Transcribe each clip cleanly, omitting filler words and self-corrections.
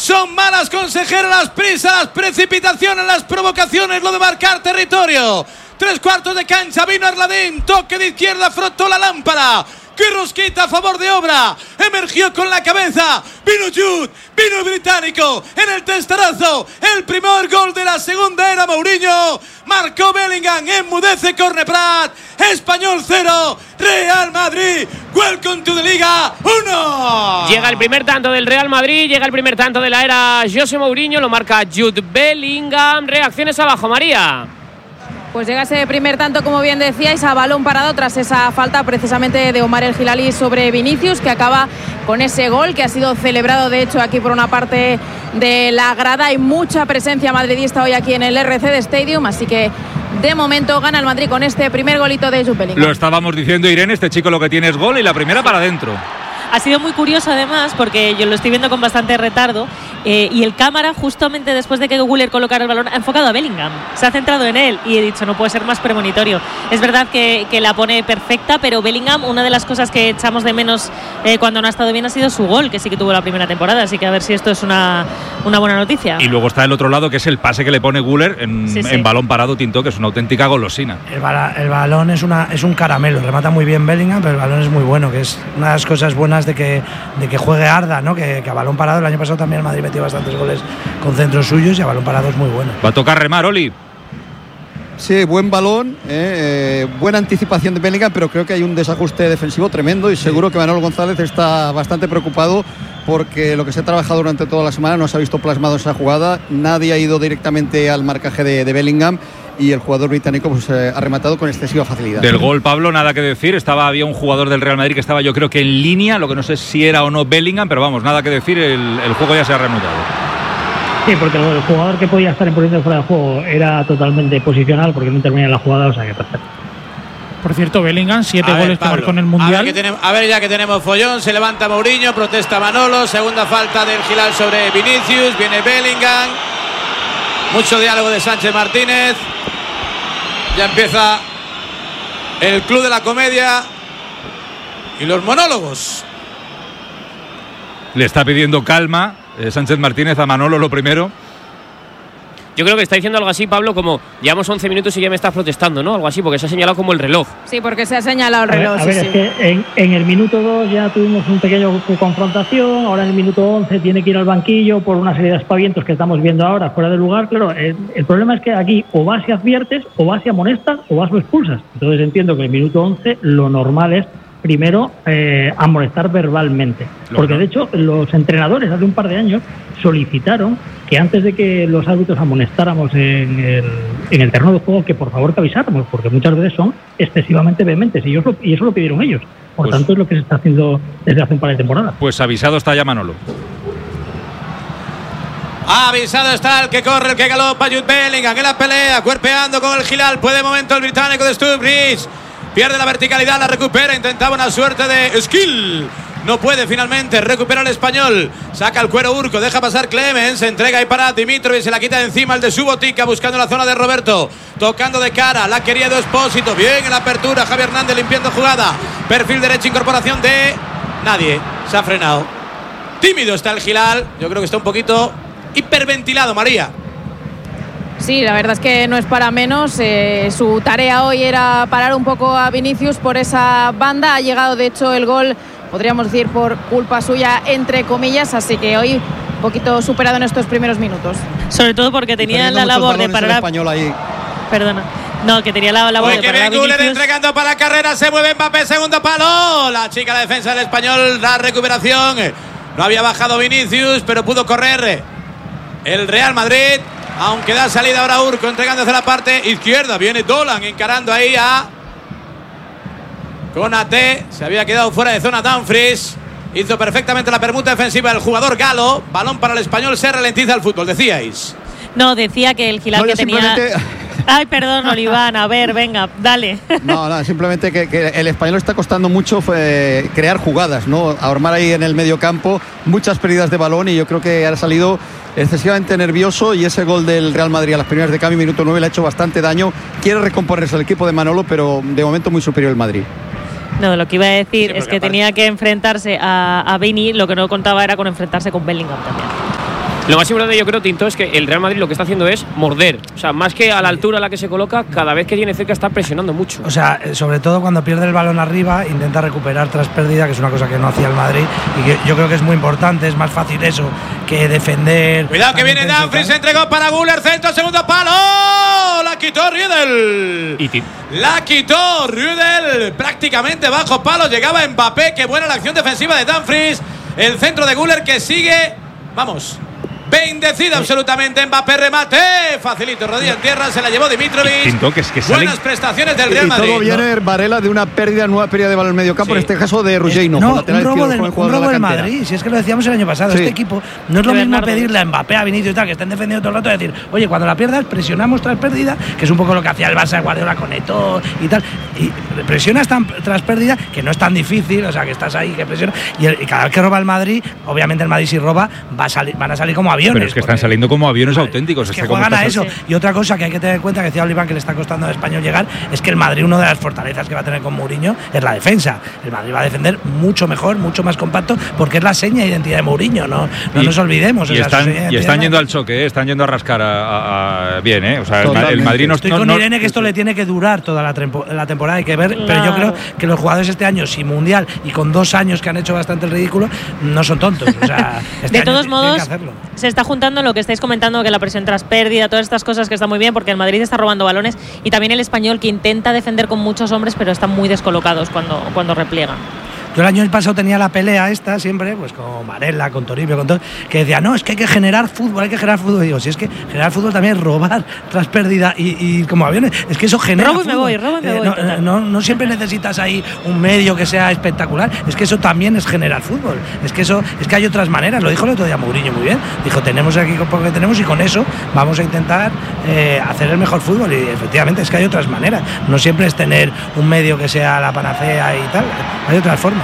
Son malas consejeras las prisas, las precipitaciones, las provocaciones, lo de marcar territorio. 3/4 de cancha, vino Arladín, toque de izquierda, frotó la lámpara. ¡Qué rosquita a favor de Obra! Emergió con la cabeza. Vino Jude, vino el británico en el testarazo. El primer gol de la segunda era Mourinho. Marcó Bellingham, enmudece Corneprat. Español 0, Real Madrid. Welcome to the Liga 1. Llega el primer tanto del Real Madrid, llega el primer tanto de la era José Mourinho, lo marca Jude Bellingham. Reacciones abajo, María. Pues llega ese primer tanto, como bien decíais, a balón parado tras esa falta precisamente de Omar El Hilali sobre Vinicius, que acaba con ese gol que ha sido celebrado de hecho aquí por una parte de la grada. Hay mucha presencia madridista hoy aquí en el RCD Stadium, así que de momento gana el Madrid con este primer golito de Jude Bellingham. Lo estábamos diciendo, Irene, este chico lo que tiene es gol y la primera para adentro. Ha sido muy curioso además porque yo lo estoy viendo con bastante retardo y el cámara justamente después de que Güler colocara el balón ha enfocado a Bellingham, se ha centrado en él y he dicho no puede ser más premonitorio. Es verdad que la pone perfecta, pero Bellingham, una de las cosas que echamos de menos cuando no ha estado bien ha sido su gol, que sí que tuvo la primera temporada, así que a ver si esto es una buena noticia. Y luego está el otro lado, que es el pase que le pone Güler en balón parado, Tinto, que es una auténtica golosina. El balón es un caramelo, remata muy bien Bellingham, pero el balón es muy bueno, que es una de las cosas buenas de que juegue Arda, ¿no? Que a balón parado el año pasado también el Madrid metió bastantes goles con centros suyos y a balón parado es muy bueno. Va a tocar remar, Oli. Sí, buen balón, buena anticipación de Bellingham, pero creo que hay un desajuste defensivo tremendo y seguro que Manolo González está bastante preocupado porque lo que se ha trabajado durante toda la semana no se ha visto plasmado en esa jugada. Nadie ha ido directamente al marcaje de Bellingham y el jugador británico pues, ha rematado con excesiva facilidad. Del gol, Pablo, nada que decir. Había un jugador del Real Madrid que estaba, yo creo que en línea, lo que no sé si era o no Bellingham, pero vamos, nada que decir, el juego ya se ha reanudado. Sí, porque el jugador que podía estar en posición fuera de juego era totalmente posicional porque no intervenía la jugada, o sea que perfecto. Por cierto, Bellingham, 7 goles que marcó en el Mundial. A ver, ya que tenemos follón, se levanta Mourinho, protesta Manolo, segunda falta del Hilal sobre Vinicius, viene Bellingham. Mucho diálogo de Sánchez Martínez. Ya empieza el club de la comedia y los monólogos. Le está pidiendo calma Sánchez Martínez a Manolo lo primero. Yo creo que está diciendo algo así, Pablo, como llevamos 11 minutos y ya me estás protestando, ¿no? Algo así, porque se ha señalado como el reloj. Sí, porque se ha señalado el reloj. A ver, sí. Es que en el minuto 2 ya tuvimos un pequeño confrontación, ahora en el minuto 11 tiene que ir al banquillo por una serie de aspavientos que estamos viendo ahora fuera de lugar. Claro, el problema es que aquí o vas y adviertes, o vas y amonestas, o vas o expulsas. Entonces entiendo que en el minuto 11 lo normal es primero amonestar verbalmente. Porque de hecho los entrenadores hace un par de años solicitaron que antes de que los árbitros amonestáramos en el terreno de juego, que por favor que avisáramos, porque muchas veces son excesivamente vehementes y eso lo pidieron ellos. Por tanto es lo que se está haciendo desde hace un par de temporadas. Pues avisado está ya Manolo. Avisado está el que corre, el que galopa, Jude Bellingham en la pelea, cuerpeando con el Hilal. Puede de momento el británico de Stubbridge. Pierde la verticalidad, la recupera, intentaba una suerte de skill. No puede finalmente, recupera el español. Saca el cuero Urco, deja pasar Clemens. Se entrega ahí para Dimitrovic, se la quita de encima el de Subotica, buscando la zona de Roberto. Tocando de cara, la quería Edu Expósito. Bien en la apertura, Javi Hernández limpiando jugada. Perfil derecho, incorporación de nadie. Se ha frenado. Tímido está el Hilal. Yo creo que está un poquito hiperventilado, María. Sí, la verdad es que no es para menos. Su tarea hoy era parar un poco a Vinicius por esa banda. Ha llegado, de hecho, el gol, podríamos decir, por culpa suya, entre comillas. Así que hoy un poquito superado en estos primeros minutos. Sobre todo porque tenía la labor de parar. Español ahí. Perdona. No, que tenía la labor de parar a Vinicius. Entregando para la carrera, se mueve Mbappé, segundo palo. La chica, la defensa del español, la recuperación. No había bajado Vinicius, pero pudo correr el Real Madrid. Aunque da salida ahora Urco, entregando hacia la parte izquierda. Viene Dolan encarando ahí a Konaté. Se había quedado fuera de zona Dumfries. Hizo perfectamente la permuta defensiva del jugador galo. Balón para el español, se ralentiza el fútbol, decíais. No, decía que el Hilal que tenía... Ay, perdón, Oliván, a ver, venga, dale. No, simplemente que el español está costando mucho crear jugadas, ¿no? Armar ahí en el medio campo, muchas pérdidas de balón y yo creo que ha salido excesivamente nervioso y ese gol del Real Madrid a las primeras de cambio, minuto 9, le ha hecho bastante daño. Quiere recomponerse el equipo de Manolo, pero de momento muy superior el Madrid. No, lo que iba a decir es que tenía que enfrentarse a Vini, lo que no contaba era con enfrentarse con Bellingham también. Lo más importante, yo creo, Tinto, es que el Real Madrid lo que está haciendo es morder. O sea, más que a la altura a la que se coloca, cada vez que tiene cerca está presionando mucho. O sea, sobre todo cuando pierde el balón arriba, intenta recuperar tras pérdida, que es una cosa que no hacía el Madrid. Y que yo creo que es muy importante, es más fácil eso que defender. Cuidado que viene Dumfries, se entregó para Güler, centro, segundo palo. La quitó Riedel. La quitó Riedel prácticamente bajo palo. Llegaba Mbappé, qué buena la acción defensiva de Dumfries. El centro de Güler que sigue, vamos, bendecido absolutamente. Mbappé, remate facilito, rodilla en tierra, se la llevó Dimitrovic. Buenas prestaciones del Real Madrid. Y todo viene Varela de una nueva pérdida de balón en medio campo, en este caso de Ruggiero. No, un robo del Madrid, si es que lo decíamos el año pasado. Este equipo no es lo mismo pedirle a Mbappé, a Vinicius y tal, que estén defendiendo todo el rato, y decir, oye, cuando la pierdas presionamos tras pérdida, que es un poco lo que hacía el Barça de Guardiola con Eto'o y tal, y presionas tras pérdida, que no es tan difícil, o sea, que estás ahí, que presionas, y cada vez que roba el Madrid, obviamente el Madrid si roba van a salir como aviones. Pero es que están saliendo como aviones auténticos. Es que juegan a eso. Y otra cosa que hay que tener en cuenta, que decía Oliván, que le está costando al Español llegar, es que el Madrid, una de las fortalezas que va a tener con Mourinho es la defensa. El Madrid va a defender mucho mejor, mucho más compacto, porque es la seña de identidad de Mourinho, no nos olvidemos. Y están yendo al choque, están yendo a rascar bien, O sea, el Madrid no. Estoy con Irene que esto le tiene que durar toda la temporada, hay que ver, pero yo creo que los jugadores este año, sin Mundial y con 2 años que han hecho bastante el ridículo, no son tontos. O sea, de todos modos, se está juntando lo que estáis comentando, que la presión tras pérdida, todas estas cosas que están muy bien, porque el Madrid está robando balones, y también el Español, que intenta defender con muchos hombres, pero están muy descolocados cuando repliegan. Yo el año pasado tenía la pelea esta siempre, pues con Varela, con Toribio, con todo, que decía, no, es que hay que generar fútbol. Y digo, si es que generar fútbol también es robar tras pérdida y como aviones, es que eso genera robo y fútbol. me voy. No siempre necesitas ahí un medio que sea espectacular, es que eso también es generar fútbol. Es que hay otras maneras, lo dijo el otro día Mourinho muy bien, dijo, tenemos aquí porque tenemos y con eso vamos a intentar hacer el mejor fútbol, y efectivamente es que hay otras maneras, no siempre es tener un medio que sea la panacea y tal, hay otras formas.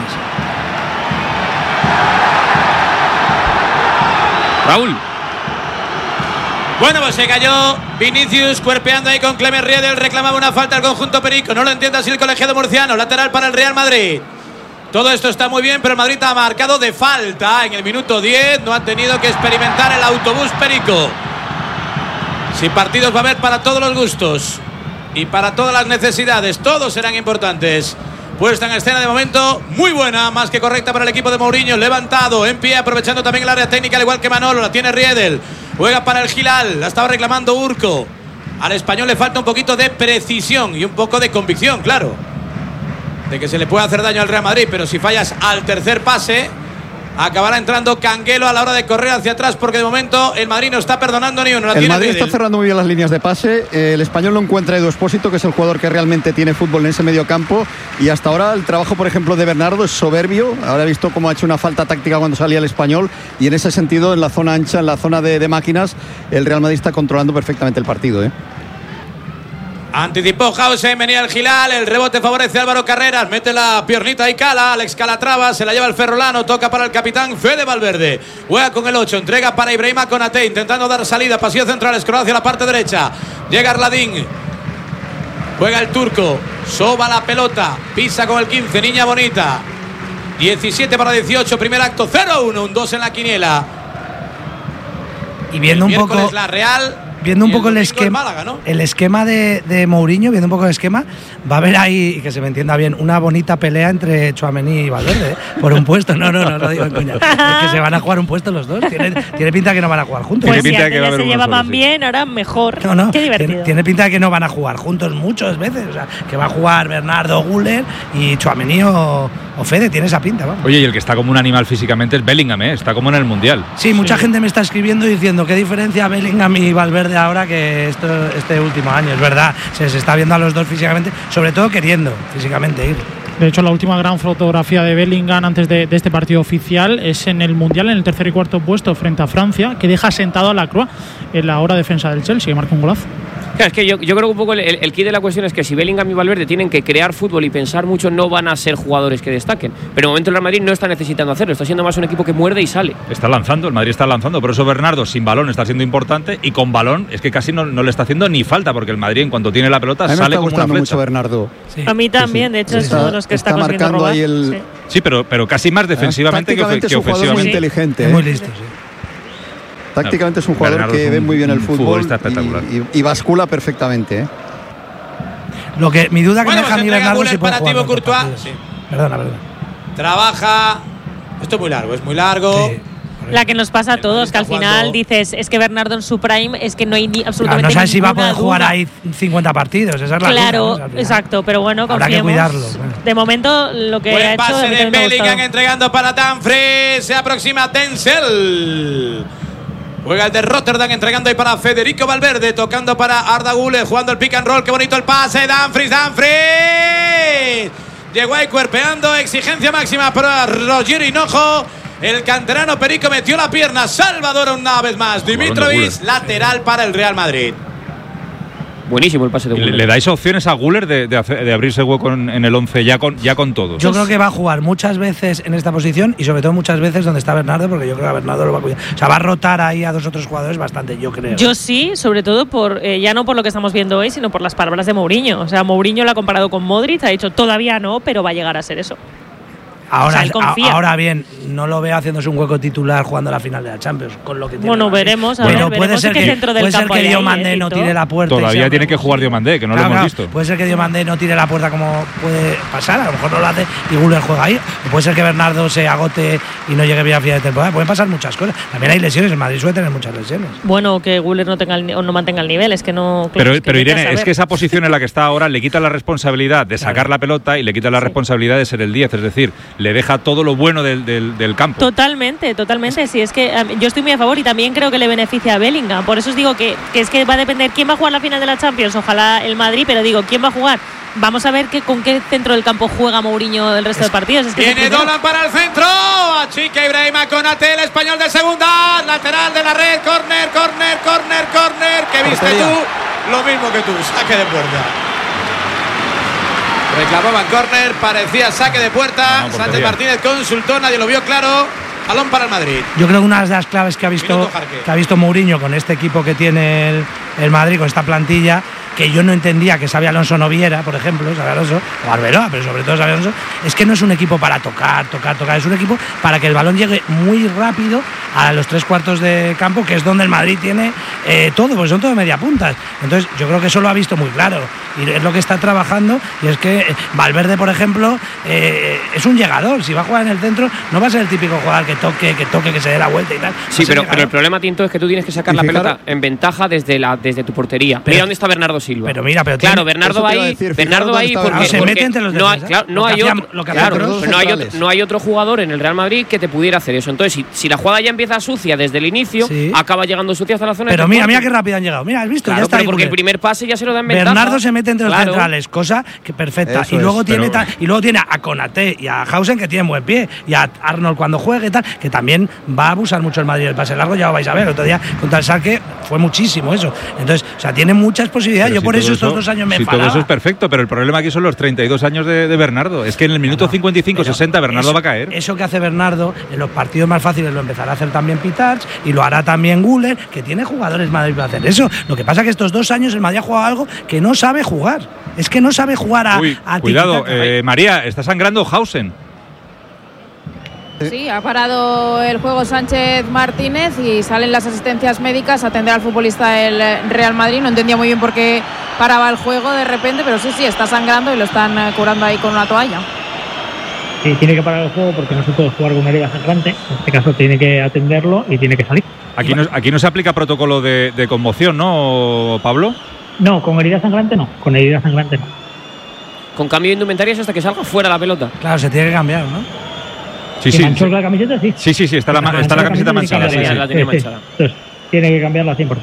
Raúl. Bueno, pues se cayó Vinicius cuerpeando ahí con Clement Riedel, reclamaba una falta al conjunto perico, no lo entiende así el colegiado murciano, lateral para el Real Madrid. Todo esto está muy bien, pero el Madrid ha marcado de falta en el minuto 10, no han tenido que experimentar el autobús perico. Si partidos va a haber para todos los gustos y para todas las necesidades, todos serán importantes. Puesta en escena de momento muy buena, más que correcta para el equipo de Mourinho, levantado, en pie, aprovechando también el área técnica, al igual que Manolo, la tiene Riedel, juega para el Hilal, la estaba reclamando Urco. Al Español le falta un poquito de precisión y un poco de convicción, claro, de que se le puede hacer daño al Real Madrid, pero si fallas al tercer pase, acabará entrando Canguelo a la hora de correr hacia atrás, porque de momento el Madrid no está perdonando ni uno. El Madrid está cerrando muy bien las líneas de pase. El Español no encuentra a Edu Expósito, que es el jugador que realmente tiene fútbol en ese medio campo, y hasta ahora el trabajo, por ejemplo, de Bernardo es soberbio. Ahora he visto cómo ha hecho una falta táctica cuando salía el Español, y en ese sentido, en la zona ancha, en la zona de máquinas, el Real Madrid está controlando perfectamente el partido, Anticipó Hausen, venía el Hilal, el rebote favorece a Álvaro Carreras, mete la piernita y Cala, Alex Calatrava, se la lleva el ferrolano, toca para el capitán Fede Valverde, juega con el 8, entrega para Ibrahima Konaté, intentando dar salida, pasillo central, escrola hacia la parte derecha, llega Arladín, juega el turco, soba la pelota, pisa con el 15, Niña Bonita, 17 para 18, primer acto, 0-1, un 2 en la quiniela. Y viendo un poco la Real, viendo un poco el esquema, Málaga, ¿no? El esquema de Mourinho, viendo un poco el esquema, va a haber ahí, que se me entienda bien, una bonita pelea entre Tchouaméni y Valverde, por un puesto. No lo digo en coña. Es que se van a jugar un puesto los dos. Tiene pinta de que no van a jugar juntos. Pues si antes ya se llevaban bien, ahora mejor. No. Qué divertido. Tiene pinta de que no van a jugar juntos muchas veces. O sea, que va a jugar Bernardo, Güler y Tchouaméni o Fede. Tiene esa pinta, vamos. Oye, y el que está como un animal físicamente es Bellingham, está como en el Mundial. Sí, mucha gente me está escribiendo diciendo qué diferencia Bellingham y Valverde ahora que este último año. Es verdad, se está viendo a los dos físicamente, sobre todo queriendo físicamente ir. De hecho, la última gran fotografía de Bellingham antes de este partido oficial es en el Mundial, en el tercer y cuarto puesto frente a Francia, que deja sentado a Lacroix en la hora defensa del Chelsea, que marca un golazo. Claro, es que yo creo que un poco el kit de la cuestión es que si Bellingham y Valverde tienen que crear fútbol y pensar mucho, no van a ser jugadores que destaquen. Pero de momento el Real Madrid no está necesitando hacerlo, está siendo más un equipo que muerde y sale. Está lanzando, el Madrid está lanzando, por eso Bernardo sin balón está siendo importante, y con balón es que casi no le está haciendo ni falta, porque el Madrid en cuanto tiene la pelota sale como una flecha. Mucho Bernardo. Sí. A mí también, de hecho, es uno de los que está consiguiendo robar. Ahí Sí, pero casi más defensivamente que ofensivamente. Es muy inteligente. Es muy listo, sí. Tácticamente es un jugador Bernardo que es ve muy bien el fútbol futbolista espectacular. y bascula perfectamente, ¿eh? Lo que mi duda que Bueno, me deja a pues mí entrega Bernardo Guller si puede para jugar Thibaut los dos Courtois. partidos. Sí. Perdona. Trabaja. Esto es muy largo, Sí. La que nos pasa a todos, que al está final jugando. dices, es que Bernardo en su prime es que no hay Claro, absolutamente no sabes si va a ninguna poder jugar duda. ahí 50 partidos. Esa es la Claro, cosa, ¿no? Al final. exacto, pero bueno, Habrá que confiemos. cuidarlo, claro. De momento, lo que ha Buen hecho pase a mí de también me ha Bellingham gustado. entregando para Dumfries. Se aproxima Denzel. Juega el de Rotterdam entregando ahí para Federico Valverde. Tocando para Arda Güler. Jugando el pick and roll. Qué bonito el pase. Dumfries. Llegó ahí cuerpeando. Exigencia máxima para Roger Hinojo. El canterano Perico metió la pierna. Salvador una vez más. Dimitrovic, lateral para el Real Madrid. Buenísimo el pase de Güler. ¿Le dais opciones a Güler de abrirse hueco en el 11 ya con todos? Yo creo que va a jugar muchas veces en esta posición y sobre todo muchas veces donde está Bernardo, porque yo creo que a Bernardo lo va a cuidar. O sea, va a rotar ahí a 2 o 3 jugadores bastante, yo creo. Yo sí, sobre todo por ya no por lo que estamos viendo hoy, sino por las palabras de Mourinho. O sea, Mourinho lo ha comparado con Modric, ha dicho todavía no, pero va a llegar a ser eso. Ahora, O sea, él confía. ahora bien, no lo veo haciéndose un hueco titular jugando la final de la Champions, con lo que tiene. Bueno, Madrid. veremos, a Pero ver, puede veremos ser qué que, centro del puede ser campo que hay ahí, Diomandé no Tito. tire la puerta. y Todavía sea tiene que jugar Diomandé, que no lo hemos visto. Puede ser que Diomandé no tire la puerta como puede pasar, a lo mejor no lo hace y Güler juega ahí. O puede ser que Bernardo se agote y no llegue bien a final de temporada. Pueden pasar muchas cosas. También hay lesiones, el Madrid suele tener muchas lesiones. Bueno, que Güler no tenga o no mantenga el nivel, es que no. Pero es que vete a Irene, saber. es que esa posición en la que está ahora le quita la responsabilidad de sacar la pelota y le quita la responsabilidad de ser el 10, es decir, le deja todo lo bueno del campo. Totalmente. Sí, es que yo estoy muy a favor y también creo que le beneficia a Bellingham. Por eso os digo que es que va a depender quién va a jugar la final de la Champions. Ojalá el Madrid, pero digo, ¿quién va a jugar? Vamos a ver con qué centro del campo juega Mourinho el resto de partidos. Es que Viene Dolan para el centro. Achica Ibrahima Konate, el español de segunda. Lateral de la red. Corner. ¿Qué viste tú? Lo mismo que tú. Saque de puerta. Reclamaban córner, parecía saque de puerta. Sánchez Martínez consultó, nadie lo vio claro. Balón para el Madrid. Yo creo que una de las claves que ha visto Mourinho con este equipo que tiene el Madrid, con esta plantilla, que yo no entendía que Xabi Alonso no viera, por ejemplo, Xabi Alonso, o Arbeloa, pero sobre todo Xabi Alonso, es que no es un equipo para tocar, es un equipo para que el balón llegue muy rápido a los 3/4 de campo, que es donde el Madrid tiene todo, porque son todo media puntas. Entonces yo creo que eso lo ha visto muy claro y es lo que está trabajando, y es que Valverde, por ejemplo, es un llegador. Si va a jugar en el centro no va a ser el típico jugador que toque, que se dé la vuelta y tal. Sí, pero el problema, Tinto, es que tú tienes que sacar la pelota en ventaja desde tu portería. Mira dónde está Bernardo Silva. Pero mira, claro, Bernardo ahí porque se mete entre los defensas. No hay otro jugador en el Real Madrid que te pudiera hacer eso. Entonces, si la jugada ya empieza sucia desde el inicio, acaba llegando sucia hasta la zona. Pero mira qué rápido han llegado. Mira, has visto, claro, ya está. Pero porque el primer pase ya se lo da en ventaja. Bernardo se mete entre los centrales, cosa que perfecta. Eso y luego es, tiene a Konaté y a Hausen, que tienen buen pie, y a Arnold cuando juegue y tal, que también va a abusar mucho el Madrid del pase largo. Ya lo vais a ver. El otro día contra el Schalke fue muchísimo eso. Entonces, o sea, tiene muchas posibilidades. Pero yo por eso estos 2 años me enfadaba. Todo eso es perfecto, pero el problema aquí son los 32 años de Bernardo. Es que en el minuto 55-60 Bernardo va a caer. Eso que hace Bernardo en los partidos más fáciles lo empezará a hacer también Pitarch y lo hará también Güler, que tiene jugadores Madrid para hacer eso. Lo que pasa es que estos 2 años el Madrid ha jugado algo que no sabe jugar. Es que no sabe jugar a cuidado, María, está sangrando Hausen. Sí, ha parado el juego Sánchez Martínez y salen las asistencias médicas a atender al futbolista del Real Madrid. No entendía muy bien por qué paraba el juego de repente, pero sí, está sangrando y lo están curando ahí con una toalla. Sí, tiene que parar el juego porque no se puede jugar con una herida sangrante. En este caso tiene que atenderlo y tiene que salir. Aquí no se aplica protocolo de conmoción, ¿no, Pablo? No, con herida sangrante no. Con herida sangrante no. Con cambio de indumentarias hasta que salga fuera la pelota. Claro, se tiene que cambiar, ¿no? Sí. ¿Manchó la camiseta? Sí. Sí, está la camiseta manchada. La tenía manchada. Entonces, tiene que cambiarla 100%.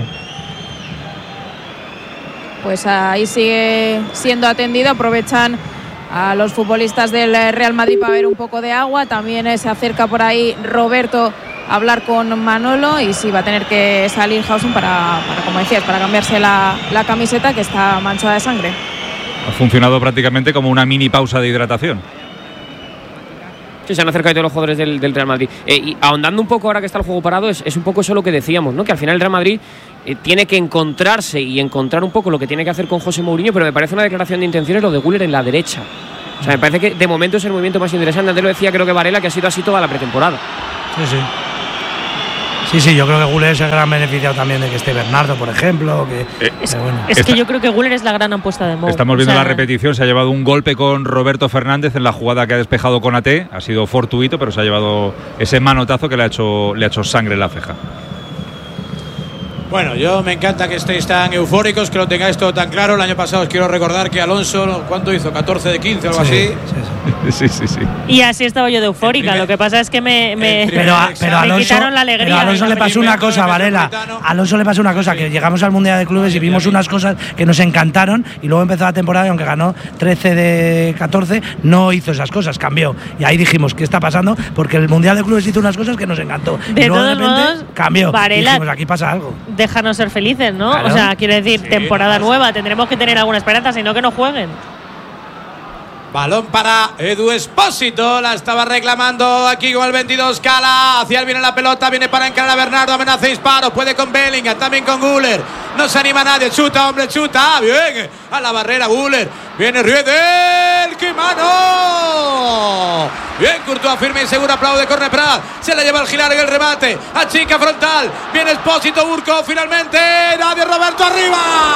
Pues ahí sigue siendo atendido. Aprovechan a los futbolistas del Real Madrid para ver un poco de agua. También se acerca por ahí Roberto a hablar con Manolo y sí va a tener que salir Hausen para como decías, para cambiarse la camiseta que está manchada de sangre. Ha funcionado prácticamente como una mini pausa de hidratación. Sí, se han acercado todos los jugadores del Real Madrid. Y ahondando un poco ahora que está el juego parado, es un poco eso lo que decíamos, ¿no? Que al final el Real Madrid tiene que encontrarse y encontrar un poco lo que tiene que hacer con José Mourinho, pero me parece una declaración de intenciones lo de Güler en la derecha. O sea, me parece que de momento es el movimiento más interesante. Antes lo decía, creo que Varela, que ha sido así toda la pretemporada. Sí. Sí, yo creo que Güler se ha gran beneficiado también de que esté Bernardo, por ejemplo. Es que yo creo que Güler es la gran apuesta de Mou. Estamos viendo la repetición, se ha llevado un golpe con Roberto Fernández en la jugada que ha despejado Konaté, ha sido fortuito, pero se ha llevado ese manotazo que le ha hecho sangre en la ceja. Bueno, yo me encanta que estéis tan eufóricos, que lo tengáis todo tan claro. El año pasado os quiero recordar que Alonso, ¿cuánto hizo? 14 de 15 o algo así. Sí. Y así estaba yo de eufórica. Lo que pasa es que me Alonso, quitaron la alegría. Pero a Alonso le pasó una cosa, Varela. A Alonso le pasó una cosa, que llegamos al Mundial de Clubes y vimos unas cosas que nos encantaron y luego empezó la temporada y aunque ganó 13 de 14, no hizo esas cosas, cambió. Y ahí dijimos, ¿qué está pasando? Porque el Mundial de Clubes hizo unas cosas que nos encantó. De todos modos, cambió. Varela, y dijimos, aquí pasa algo. Déjanos ser felices, ¿no? Claro. O sea, quiero decir, temporada nueva, tendremos que tener alguna esperanza, si no que no jueguen. Balón para Edu Espósito, la estaba reclamando aquí con el 22 Cala, hacia él viene la pelota, viene para encarar a Bernardo, amenaza disparo, puede con Bellingham, también con Güler, no se anima nadie, chuta, hombre, chuta, bien, a la barrera Güler, viene Riedel, ¡qué mano! Bien, Courtois firme y seguro, aplaude Corne Prat, se la lleva el Gilar en el remate, achica frontal, viene Espósito, Urco, finalmente, nadie, Roberto, arriba.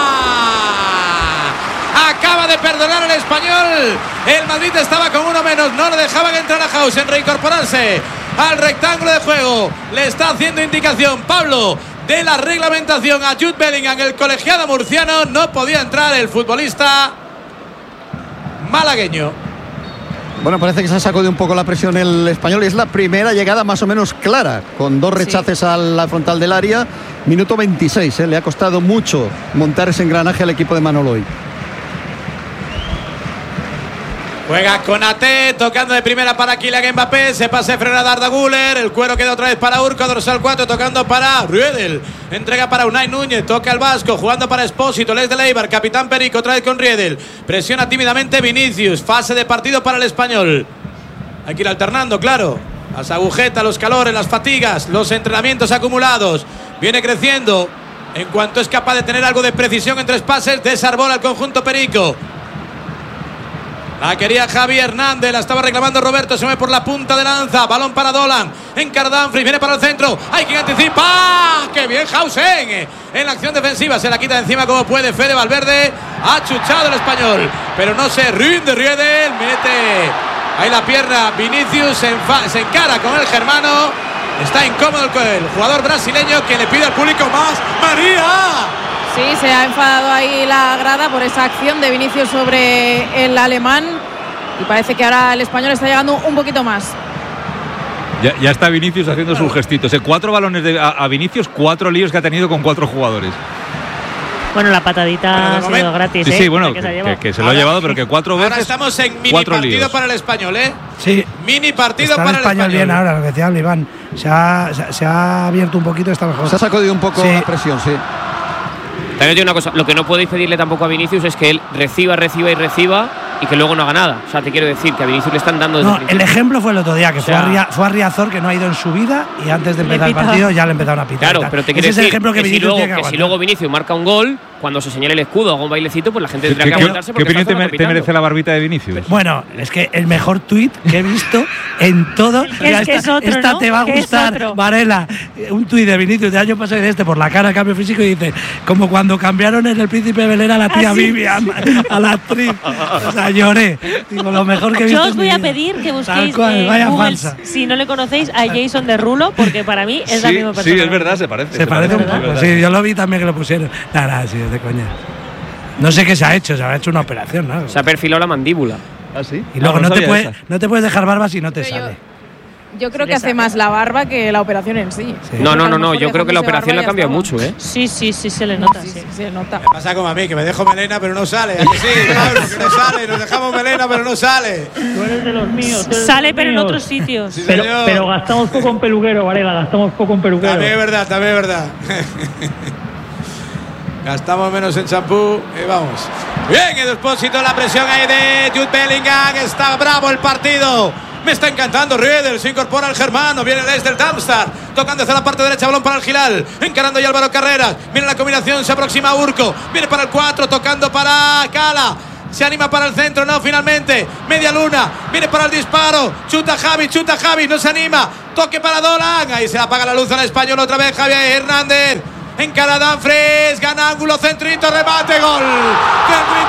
Acaba de perdonar al Español. El Madrid estaba con uno menos. No le dejaban entrar a House en reincorporarse al rectángulo de juego. Le está haciendo indicación Pablo de la reglamentación a Jude Bellingham. El colegiado murciano. No podía entrar el futbolista malagueño. Bueno, parece que se ha sacado de un poco la presión el Español. Es la primera llegada más o menos clara, con 2 rechaces a la frontal del área. Minuto 26. Le ha costado mucho montar ese engranaje al equipo de Manolo hoy. Juega Konaté, tocando de primera para Kylian Mbappé, se pase frenada Arda Güler, el cuero queda otra vez para Urco, dorsal 4, tocando para Riedel, entrega para Unai Núñez, toca el Vasco, jugando para Espósito, Les de Leibar, capitán Perico, otra vez con Riedel, presiona tímidamente Vinicius, fase de partido para el Español, hay que ir alternando, claro, las agujetas, los calores, las fatigas, los entrenamientos acumulados, viene creciendo, en cuanto es capaz de tener algo de precisión en 3 pases, desarbola el conjunto Perico. La quería Javi Hernández, la estaba reclamando Roberto, se mueve por la punta de lanza, balón para Dolan, encara Dumfries, viene para el centro, hay quien anticipa, ¡qué bien Hausen! En la acción defensiva, se la quita de encima como puede Fede Valverde, ha chuchado el Español, pero no se rinde Riedel, mete ahí la pierna, Vinicius se encara con el germano, está incómodo el jugador brasileño que le pide al público más, ¡María! Sí, se ha enfadado ahí la grada por esa acción de Vinicius sobre el alemán y parece que ahora el Español está llegando un poquito más. Ya está Vinicius haciendo sus gestitos. 4 balones a Vinicius, 4 líos que ha tenido con 4 jugadores. Bueno, la patadita ha sido gratis. Sí, bueno, que se lo ha llevado, pero que 4 veces. Ahora estamos en mini partido líos para el Español, ¿eh? Sí. Mini partido está para el Español. Bien ahora, lo que decía Iván. Se ha abierto un poquito, está mejor. Se ha sacado un poco la presión, sí. También digo una cosa, lo que no podéis pedirle tampoco a Vinicius es que él reciba y que luego no haga nada. O sea, te quiero decir que a Vinicius le están dando desde el ejemplo fue el otro día, que fue a Riazor, que no ha ido en su vida y antes de empezar el partido ya le empezaron a pitar. Claro, pero te quiero decir que si luego Vinicius marca un gol, cuando se señale el escudo, haga un bailecito, pues la gente tendrá que aguantarse. ¿Qué opinión te merece la barbita de Vinicius? Bueno, es que el mejor tuit que he visto en todo. Esta te va a gustar, Varela. Un tuit de Vinicius de año pasado y por la cara, cambio físico, y dice: como cuando cambiaron en El Príncipe Belén a la tía Vivian, a la actriz. O sea, lloré. Digo, lo mejor que he visto. Yo os voy a pedir que busquéis Google, si no le conocéis, a Jason Derulo, porque para mí es la misma persona. Sí, es verdad, se parece. Se parece un poco. Sí, yo lo vi también que lo pusieron. Nada, sí, de coña. No sé qué se ha hecho una operación, ¿no? Se ha perfilado la mandíbula. ¿Ah, sí? Y luego no te puedes dejar barba si no te sale. Yo creo que hace más la barba que la operación en sí. No, yo creo que la operación la ha cambiado mucho, ¿eh? Sí, se le nota. Sí, se nota. Me pasa como a mí, que me dejo melena pero no sale. ¿A que sí? Claro, que no sale, nos dejamos melena pero no sale. Tú eres de los míos. Sale pero en otros sitios. Sí, pero gastamos poco en peluquero, Varela, gastamos poco en peluquero. También es verdad. Gastamos menos en champú y vamos. Bien, Edu Espósito, la presión ahí de Jude Bellingham. Está bravo el partido. Me está encantando Riedel, se incorpora el germano, viene el del Darmstadt, tocando hacia la parte derecha, balón para el Gilal, encarando ya Álvaro Carreras, viene la combinación, se aproxima Urco, viene para el 4, tocando para Cala, se anima para el centro, no, finalmente, media luna, viene para el disparo, chuta Javi, no se anima, Toque para Dolan. Ahí se apaga la luz al español otra vez Javier Hernández. Encara Dumfries, gana ángulo, centrito, remate, gol. Centrito